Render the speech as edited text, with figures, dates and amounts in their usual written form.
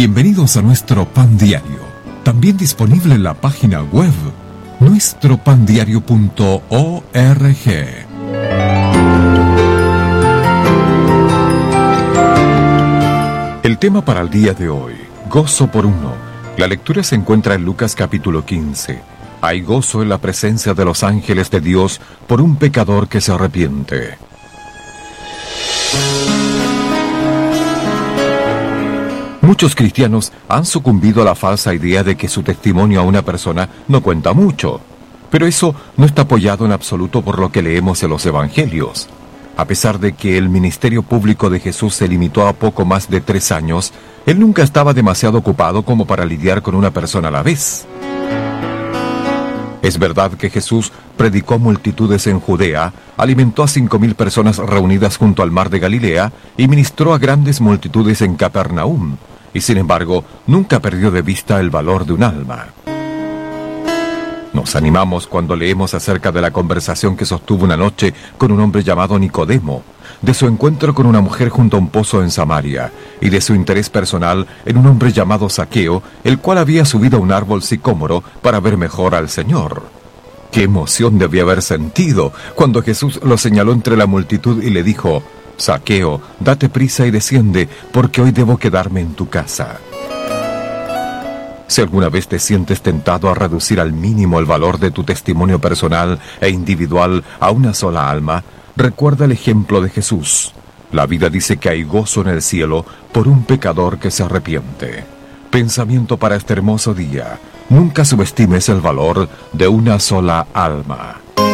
Bienvenidos a nuestro Pan Diario, también disponible en la página web nuestropandiario.org. El tema para el día de hoy, gozo por uno. La lectura se encuentra en Lucas capítulo 15. Hay gozo en la presencia de los ángeles de Dios por un pecador que se arrepiente. Muchos cristianos han sucumbido a la falsa idea de que su testimonio a una persona no cuenta mucho, pero eso no está apoyado en absoluto por lo que leemos en los evangelios. A pesar de que el ministerio público de Jesús se limitó a poco más de 3 años, él nunca estaba demasiado ocupado como para lidiar con una persona a la vez. Es verdad que Jesús predicó a multitudes en Judea, alimentó a 5,000 personas reunidas junto al mar de Galilea y ministró a grandes multitudes en Capernaum, y sin embargo, nunca perdió de vista el valor de un alma. Nos animamos cuando leemos acerca de la conversación que sostuvo una noche con un hombre llamado Nicodemo, de su encuentro con una mujer junto a un pozo en Samaria, y de su interés personal en un hombre llamado Zaqueo, el cual había subido a un árbol sicómoro para ver mejor al Señor. ¡Qué emoción debía haber sentido cuando Jesús lo señaló entre la multitud y le dijo: Zaqueo, date prisa y desciende, porque hoy debo quedarme en tu casa! Si alguna vez te sientes tentado a reducir al mínimo el valor de tu testimonio personal e individual a una sola alma, recuerda el ejemplo de Jesús. La Biblia dice que hay gozo en el cielo por un pecador que se arrepiente. Pensamiento para este hermoso día: nunca subestimes el valor de una sola alma.